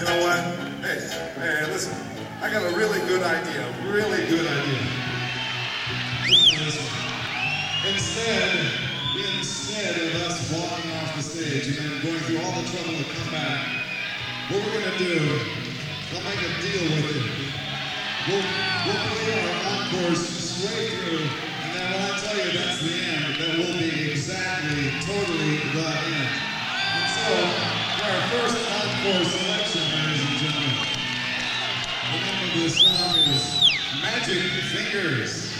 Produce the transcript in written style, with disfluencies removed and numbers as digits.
You know what? Hey, listen. I got a really good idea. Really good idea. Listen to this one. Instead of us walking off the stage and then going through all the trouble to come back, what we're gonna do, I'll make a deal with you. We'll play our encores straight through, and then when I tell you that's the end, that will be exactly, totally the end. And so, for our first encore selection, ladies and gentlemen, the name of this song is Magic Fingers.